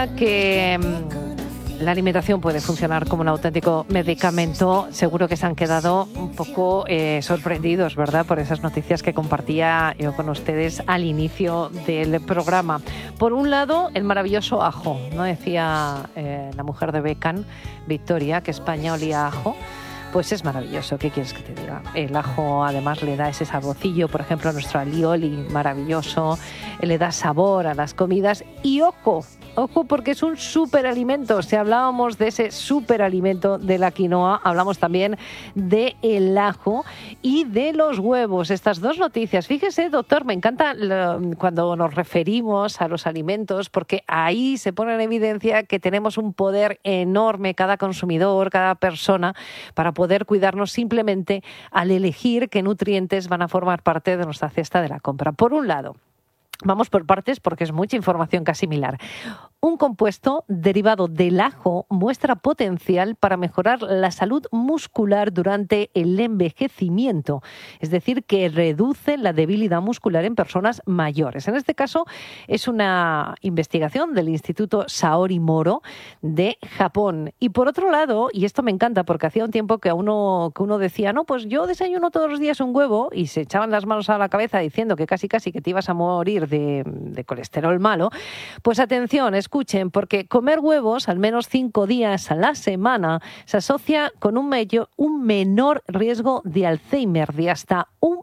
decía que la alimentación puede funcionar como un auténtico medicamento. Seguro que se han quedado un poco sorprendidos, ¿verdad?, por esas noticias que compartía yo con ustedes al inicio del programa. Por un lado, el maravilloso ajo, ¿no? Decía la mujer de Beckham, Victoria, que España olía a ajo. Pues es maravilloso, ¿qué quieres que te diga? El ajo además le da ese saborcillo, por ejemplo, a nuestro alioli, maravilloso, le da sabor a las comidas y ojo porque es un superalimento. Si hablábamos de ese superalimento de la quinoa, hablamos también del ajo y de los huevos. Estas dos noticias, fíjese, doctor, me encanta cuando nos referimos a los alimentos, porque ahí se pone en evidencia que tenemos un poder enorme, cada consumidor, cada persona, para poder cuidarnos simplemente al elegir qué nutrientes van a formar parte de nuestra cesta de la compra. Por un lado, vamos por partes porque es mucha información que asimilar. Un compuesto derivado del ajo muestra potencial para mejorar la salud muscular durante el envejecimiento, es decir, que reduce la debilidad muscular en personas mayores. En este caso es una investigación del Instituto Saori Moro de Japón. Y por otro lado, y esto me encanta porque hacía un tiempo que uno decía, no, pues yo desayuno todos los días un huevo, y se echaban las manos a la cabeza diciendo que casi que te ibas a morir de colesterol malo. Pues atención, escuchen, porque comer huevos al menos 5 días a la semana se asocia con un menor riesgo de Alzheimer de hasta un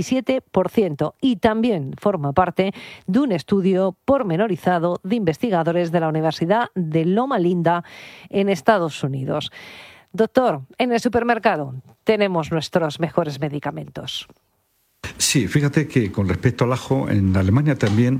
27%, y también forma parte de un estudio pormenorizado de investigadores de la Universidad de Loma Linda en Estados Unidos. Doctor, en el supermercado tenemos nuestros mejores medicamentos. Sí, fíjate que con respecto al ajo, en Alemania también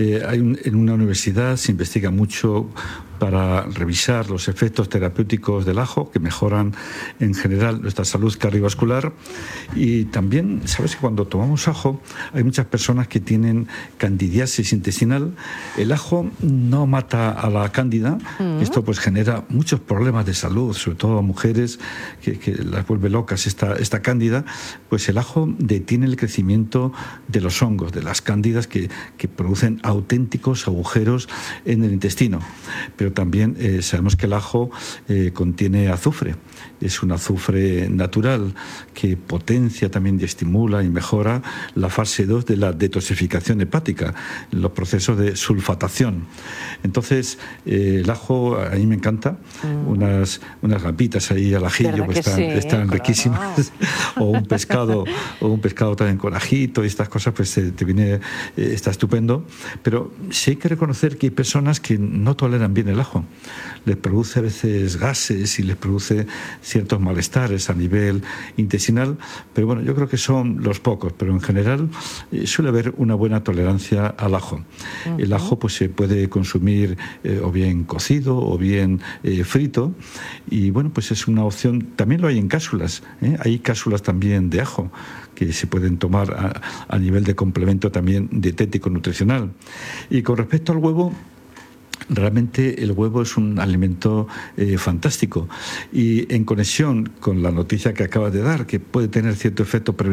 en una universidad se investiga mucho para revisar los efectos terapéuticos del ajo, que mejoran en general nuestra salud cardiovascular. Y también, sabes que cuando tomamos ajo, hay muchas personas que tienen candidiasis intestinal. El ajo no mata a la cándida. Esto pues genera muchos problemas de salud, sobre todo a mujeres que las vuelve locas esta cándida. Pues el ajo detiene el crecimiento de los hongos, de las cándidas que producen auténticos agujeros en el intestino. Pero también sabemos que el ajo contiene azufre. Es un azufre natural que potencia también y estimula y mejora la fase 2 de la detoxificación hepática, los procesos de sulfatación. Entonces, el ajo a mí me encanta. Unas gapitas ahí al ajillo pues están riquísimas. O un pescado también con ajito y estas cosas, pues está estupendo. Pero sí hay que reconocer que hay personas que no toleran bien el ajo. Les produce a veces gases y les produce ciertos malestares a nivel intestinal, pero bueno, yo creo que son los pocos, pero en general suele haber una buena tolerancia al ajo. El ajo pues se puede consumir o bien cocido o bien frito, y bueno, pues es una opción. También lo hay en cápsulas, hay cápsulas también de ajo que se pueden tomar a nivel de complemento también dietético nutricional. Y con respecto al huevo, realmente el huevo es un alimento fantástico, y en conexión con la noticia que acabas de dar, que puede tener cierto efecto preventivo